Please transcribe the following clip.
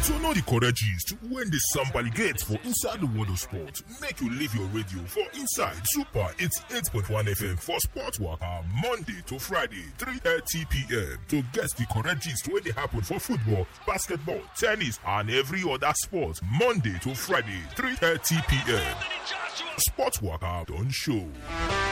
To know the correct gist when the sample gets for inside the world of sport, make you leave your radio for inside Super 88.1 FM for Sport Waka Monday to Friday 3:30 p.m. to get the correct gist when they happen for football, basketball, tennis and every other sport Monday to Friday 3:30 p.m. Sport Waka don't show.